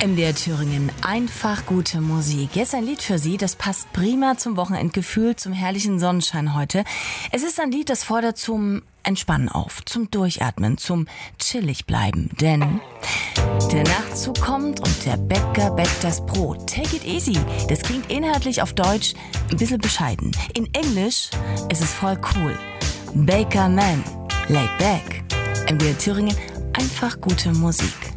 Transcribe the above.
MDR Thüringen, einfach gute Musik. Jetzt ein Lied für Sie, das passt prima zum Wochenendgefühl, zum herrlichen Sonnenschein heute. Es ist ein Lied, das fordert zum Entspannen auf, zum Durchatmen, zum chillig bleiben. Denn der Nachtzug kommt und der Bäcker bäckt das Brot. Take it easy. Das klingt inhaltlich auf Deutsch ein bisschen bescheiden. In Englisch ist es voll cool. Baker Man, laid back. MDR Thüringen, einfach gute Musik.